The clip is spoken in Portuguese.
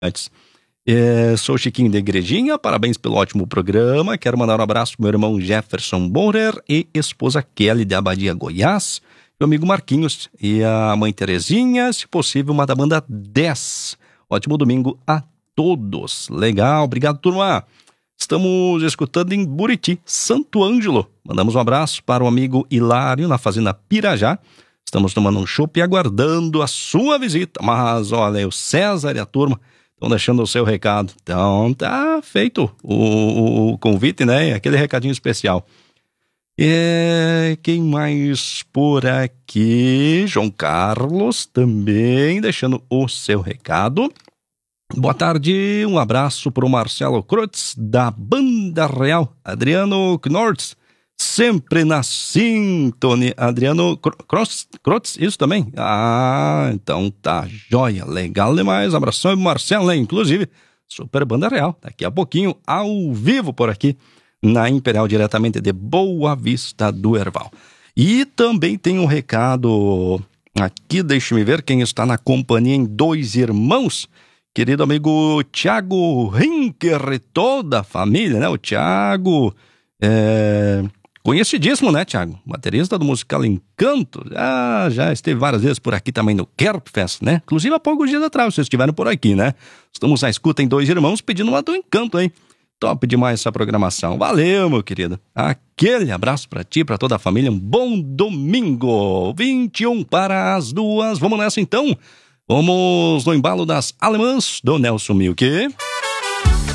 Antes. Sou Chiquinho da Igrejinha, parabéns pelo ótimo programa. Quero mandar um abraço pro meu irmão Jefferson Borer e esposa Kelly de Abadia, Goiás, meu amigo Marquinhos e a mãe Terezinha, se possível, uma da banda 10. Ótimo domingo a todos. Legal, obrigado, turma. Estamos escutando em Buriti, Santo Ângelo. Mandamos um abraço para o amigo Hilário na Fazenda Pirajá. Estamos tomando um chopp e aguardando a sua visita. Mas olha, o César e a turma estão deixando o seu recado. Então tá feito o convite, né? Aquele recadinho especial. Quem mais por aqui? João Carlos também deixando o seu recado. Boa tarde, um abraço para o Marcelo Crotz da Banda Real, Adriano Knortz, sempre na sintonia. Adriano Crotz, isso também? Então tá joia, legal demais. Abração, Marcelo, né? Inclusive, super Banda Real, daqui a pouquinho, ao vivo por aqui, na Imperial, diretamente de Boa Vista do Herval. E também tem um recado aqui, deixe-me ver quem está na companhia em Dois Irmãos. Querido amigo Thiago Rinker e toda a família, né? O Thiago, conhecidíssimo, né, Thiago? Baterista do musical Encanto. Já esteve várias vezes por aqui também no Kerpfest, né? Inclusive há poucos dias atrás, vocês estiveram por aqui, né? Estamos na escuta em Dois Irmãos pedindo uma do Encanto, hein? Top demais essa programação. Valeu, meu querido. Aquele abraço pra ti, pra toda a família. Um bom domingo. 21 para as 2. Vamos nessa então. Vamos no embalo das alemãs do Nelson Milk.